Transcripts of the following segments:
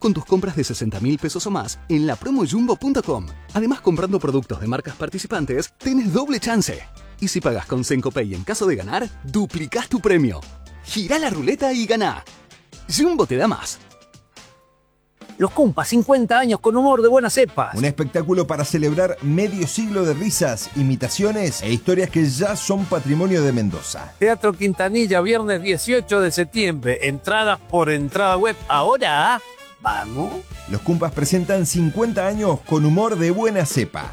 con tus compras de 60.000 pesos o más en la promojumbo.com. Además, comprando productos de marcas participantes, tenés doble chance. Y si pagas con Sencopay en caso de ganar, duplicás tu premio. Girá la ruleta y ganá. Jumbo te da más. Los Cumpas, 50 años con humor de buena cepa. Un espectáculo para celebrar medio siglo de risas, imitaciones e historias que ya son patrimonio de Mendoza. Teatro Quintanilla, viernes 18 de septiembre. Entradas por entrada web. Ahora, ¿vamos? Los Cumpas presentan 50 años con humor de buena cepa.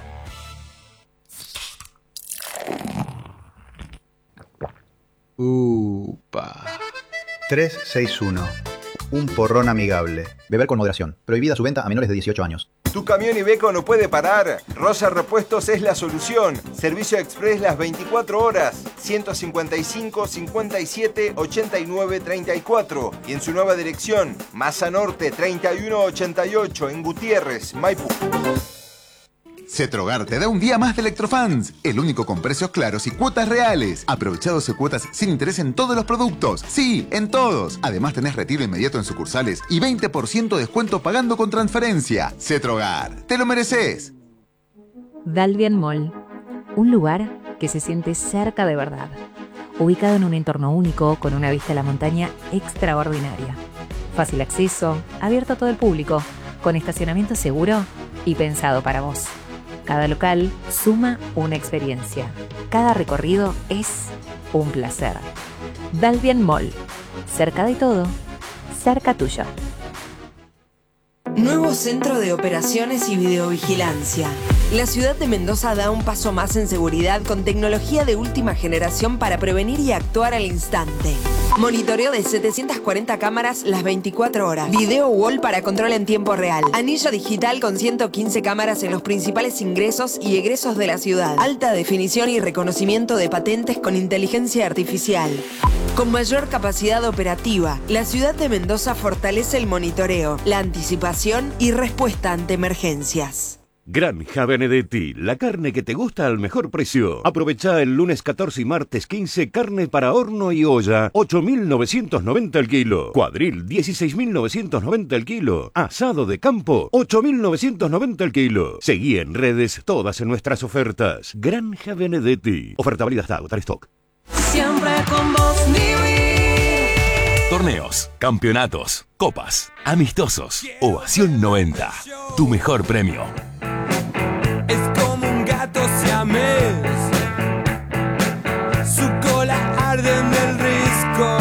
Upa. 361. Un porrón amigable. Beber con moderación. Prohibida su venta a menores de 18 años. Tu camión Iveco no puede parar. Rosa Repuestos es la solución. Servicio express las 24 horas. 155 57 89 34. Y en su nueva dirección, Masa Norte 3188 en Gutiérrez, Maipú. Cetrogar te da un día más de Electrofans, el único con precios claros y cuotas reales. Aprovechá 12 cuotas sin interés en todos los productos. Sí, en todos. Además tenés retiro inmediato en sucursales y 20% de descuento pagando con transferencia. Cetrogar, te lo mereces. Dalvian Mall, un lugar que se siente cerca de verdad. Ubicado en un entorno único con una vista a la montaña extraordinaria. Fácil acceso, abierto a todo el público, con estacionamiento seguro y pensado para vos. Cada local suma una experiencia. Cada recorrido es un placer. Dalvian Mall. Cerca de todo, cerca tuyo. Nuevo Centro de Operaciones y Videovigilancia. La ciudad de Mendoza da un paso más en seguridad con tecnología de última generación para prevenir y actuar al instante. Monitoreo de 740 cámaras las 24 horas. Video wall para control en tiempo real. Anillo digital con 115 cámaras en los principales ingresos y egresos de la ciudad. Alta definición y reconocimiento de patentes con inteligencia artificial. Con mayor capacidad operativa, la ciudad de Mendoza fortalece el monitoreo, la anticipación y respuesta ante emergencias. Granja Benedetti, la carne que te gusta al mejor precio. Aprovechá el lunes 14 y martes 15, carne para horno y olla, 8.990 el kilo. Cuadril, 16.990 el kilo. Asado de campo, 8.990 el kilo. Seguí en redes todas en nuestras ofertas. Granja Benedetti. Oferta válida hasta agotar stock. Siempre con vos, Torneos, campeonatos, copas, amistosos, Ovación 90. Tu mejor premio. Es como un gato siamés. Su cola arde en el risco.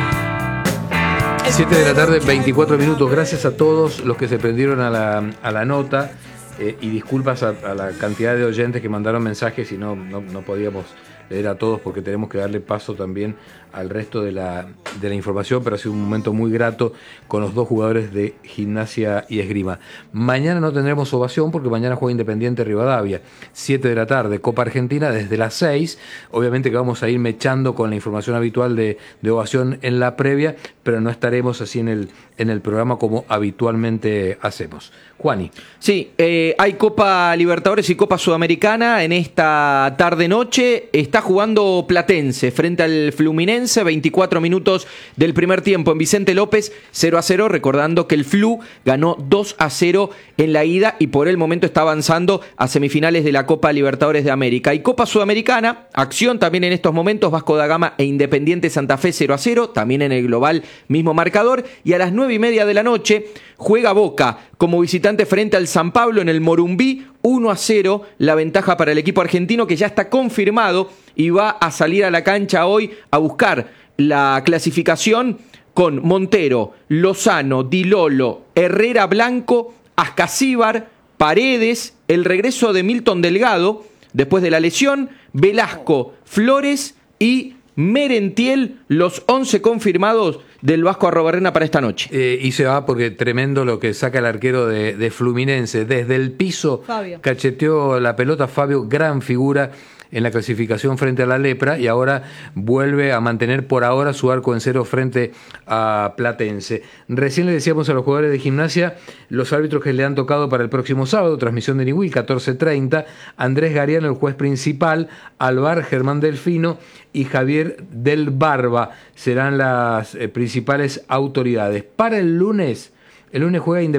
7 de la tarde, 24 minutos. Gracias a todos los que se prendieron a la nota. Y disculpas a la cantidad de oyentes que mandaron mensajes y no podíamos leer a todos porque tenemos que darle paso también al resto de la información, pero ha sido un momento muy grato con los dos jugadores de Gimnasia y Esgrima. Mañana no tendremos ovación porque mañana juega Independiente Rivadavia, 7 de la tarde, Copa Argentina desde las 6. Obviamente que vamos a ir mechando con la información habitual de ovación en la previa, pero no estaremos así en el programa como habitualmente hacemos. Juani. Sí, hay Copa Libertadores y Copa Sudamericana en esta tarde-noche. Está jugando Platense frente al Fluminense, 24 minutos del primer tiempo en Vicente López, 0-0, recordando que el Flu ganó 2-0 en la ida y por el momento está avanzando a semifinales de la Copa Libertadores de América. Y Copa Sudamericana, acción también en estos momentos, Vasco da Gama e Independiente Santa Fe 0-0, también en el global mismo marcador, y a las 9:30 de la noche juega Boca como visitante frente al San Pablo en el Morumbí, 1-0, la ventaja para el equipo argentino que ya está confirmado y va a salir a la cancha hoy a buscar la clasificación con Montero, Lozano, Di Lolo, Herrera Blanco, Ascasíbar, Paredes, el regreso de Milton Delgado después de la lesión, Velasco, Flores y Merentiel, los 11 confirmados del Vasco Arrobarrena para esta noche. Y se va porque tremendo lo que saca el arquero de Fluminense. Desde el piso Fabio cacheteó la pelota Fabio, gran figura en la clasificación frente a la Lepra y ahora vuelve a mantener por ahora su arco en cero frente a Platense. Recién le decíamos a los jugadores de Gimnasia los árbitros que le han tocado para el próximo sábado, transmisión de Niwil, 14:30, Andrés Gariano, el juez principal, Alvar, Germán Delfino y Javier del Barba serán las principales autoridades. Para el lunes juega Independiente.